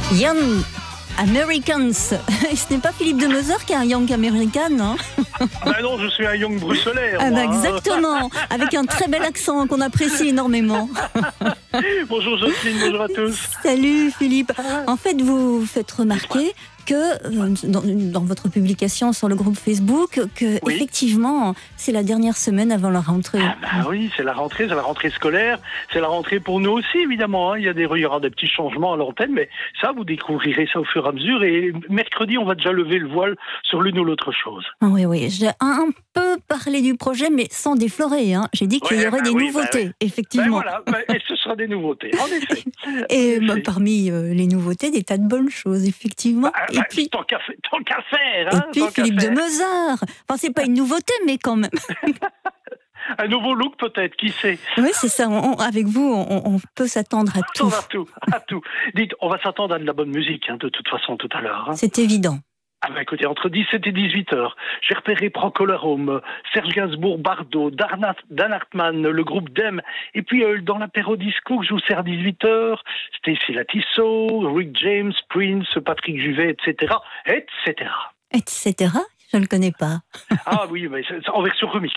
Young Americans. Ce n'est pas Philippe de Meuser qui est un Young American, hein? Ben non, je suis un Young bruxelais. Ah bah moi, exactement, avec un très bel accent qu'on apprécie énormément. Bonjour Jocelyne, bonjour à tous. Salut Philippe. En fait, vous faites remarquer que dans votre publication sur le groupe Facebook, que Oui. effectivement, c'est la dernière semaine avant la rentrée. Ah bah oui, c'est la rentrée scolaire, c'est la rentrée pour nous aussi évidemment. Hein. Il y aura des petits changements à l'antenne, mais ça vous découvrirez ça au fur et à mesure. Et mercredi, on va déjà lever le voile sur l'une ou l'autre chose. Oui, oui, j'ai un peu parlé du projet, mais sans déflorer. Hein. J'ai dit qu'il y aurait des nouveautés, effectivement. Ben voilà, et ce sera des nouveautés, en effet. Et En effet. parmi les nouveautés, des tas de bonnes choses, effectivement. Et puis, tant qu'à faire. et Hein, puis tant qu'à Philippe de faire. Meuser. Enfin, c'est pas une nouveauté, mais quand même. Un nouveau look peut-être, qui sait. Oui, c'est ça. Avec vous, on peut s'attendre à tout. À tout. Dites, on va s'attendre à de la bonne musique, hein, de toute façon, tout à l'heure. Hein. C'est évident. Ah ben écoutez, entre 17 et 18 heures, j'ai repéré Procol-Harum, Serge Gainsbourg, Bardot, Dan Hartmann, le groupe Dem, et puis dans l'apéro disco que je vous sers à 18 heures, Stacy Lattisso, Rick James, Prince, Patrick Juvet, etc., etc. Etc. Je ne le connais pas. Ah oui, mais c'est en version remix.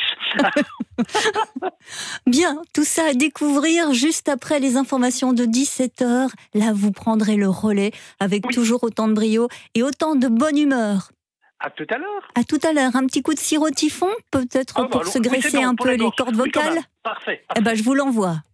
Bien, tout ça à découvrir juste après les informations de 17h. Là, vous prendrez le relais avec toujours autant de brio et autant de bonne humeur. À tout à l'heure. À tout à l'heure. Un petit coup de sirop typhon, peut-être pour se graisser un peu les cordes vocales. Parfait. Eh ben, je vous l'envoie.